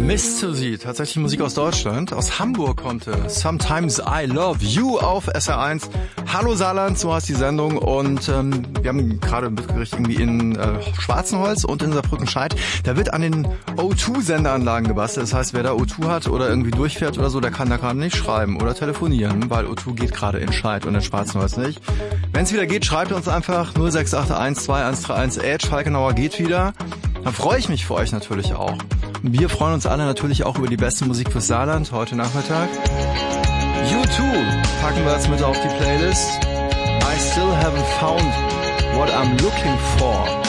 Susi, tatsächlich Musik aus Deutschland. Aus Hamburg kommt Sometimes I Love You auf SR1. Hallo Saarland, so heißt die Sendung. Und wir haben gerade mitgerichtet irgendwie in Schwarzenholz und in Saarbrücken-Scheid. Da wird an den O2-Sendeanlagen gebastelt. Das heißt, wer da O2 hat oder irgendwie durchfährt oder so, der kann da gerade nicht schreiben oder telefonieren, weil O2 geht gerade in Scheid und in Schwarzenholz nicht. Wenn es wieder geht, schreibt uns einfach 0681 2131 Falkenauer geht wieder. Dann freue ich mich für euch natürlich auch. Wir freuen uns alle natürlich auch über die beste Musik fürs Saarland heute Nachmittag. U2 packen wir jetzt mit auf die Playlist. I still haven't found what I'm looking for.